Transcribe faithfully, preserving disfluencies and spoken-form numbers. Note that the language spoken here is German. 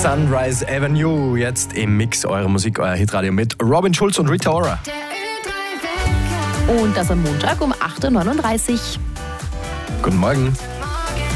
Sunrise Avenue, jetzt im Mix eurer Musik, euer Hitradio mit Robin Schulz und Rita Ora. Und das am Montag um acht Uhr neununddreißig. Guten Morgen.